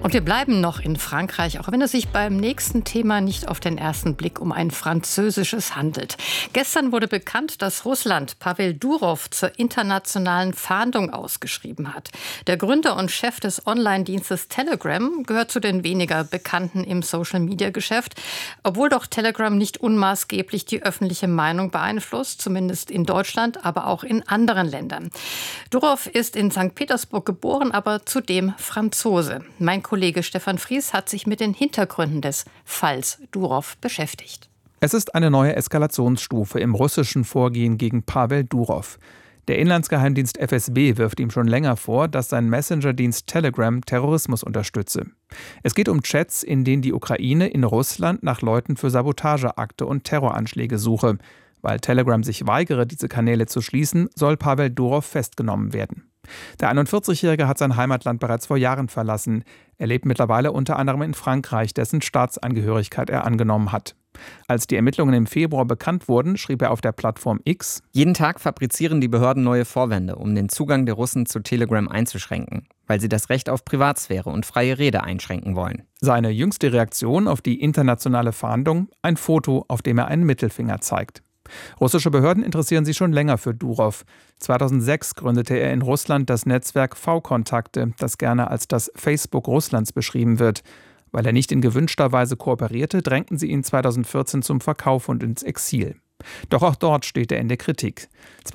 Und wir bleiben noch in Frankreich, auch wenn es sich beim nächsten Thema nicht auf den ersten Blick um ein französisches handelt. Gestern wurde bekannt, dass Russland Pavel Durov zur internationalen Fahndung ausgeschrieben hat. Der Gründer und Chef des Online-Dienstes Telegram gehört zu den weniger Bekannten im Social-Media-Geschäft, obwohl doch Telegram nicht unmaßgeblich die öffentliche Meinung beeinflusst, zumindest in Deutschland, aber auch in anderen Ländern. Durov ist in St. Petersburg geboren, aber zudem Franzose. Mein Kollege Stefan Fries hat sich mit den Hintergründen des Falls Durov beschäftigt. Es ist eine neue Eskalationsstufe im russischen Vorgehen gegen Pavel Durov. Der Inlandsgeheimdienst FSB wirft ihm schon länger vor, dass sein Messenger-Dienst Telegram Terrorismus unterstütze. Es geht um Chats, in denen die Ukraine in Russland nach Leuten für Sabotageakte und Terroranschläge suche. Weil Telegram sich weigere, diese Kanäle zu schließen, soll Pavel Durov festgenommen werden. Der 41-Jährige hat sein Heimatland bereits vor Jahren verlassen. Er lebt mittlerweile unter anderem in Frankreich, dessen Staatsangehörigkeit er angenommen hat. Als die Ermittlungen im Februar bekannt wurden, schrieb er auf der Plattform X: Jeden Tag fabrizieren die Behörden neue Vorwände, um den Zugang der Russen zu Telegram einzuschränken, weil sie das Recht auf Privatsphäre und freie Rede einschränken wollen. Seine jüngste Reaktion auf die internationale Fahndung: ein Foto, auf dem er einen Mittelfinger zeigt. Russische Behörden interessieren sich schon länger für Durov. 2006 gründete er in Russland das Netzwerk V-Kontakte, das gerne als das Facebook Russlands beschrieben wird. Weil er nicht in gewünschter Weise kooperierte, drängten sie ihn 2014 zum Verkauf und ins Exil. Doch auch dort steht er in der Kritik.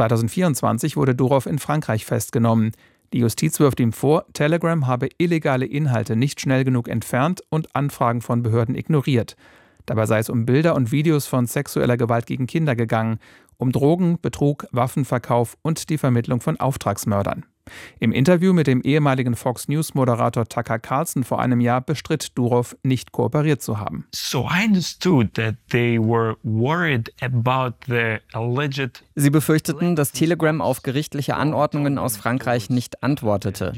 2024 wurde Durov in Frankreich festgenommen. Die Justiz wirft ihm vor, Telegram habe illegale Inhalte nicht schnell genug entfernt und Anfragen von Behörden ignoriert. Dabei sei es um Bilder und Videos von sexueller Gewalt gegen Kinder gegangen, um Drogen, Betrug, Waffenverkauf und die Vermittlung von Auftragsmördern. Im Interview mit dem ehemaligen Fox-News-Moderator Tucker Carlson vor einem Jahr bestritt Durov, nicht kooperiert zu haben. Sie befürchteten, dass Telegram auf gerichtliche Anordnungen aus Frankreich nicht antwortete.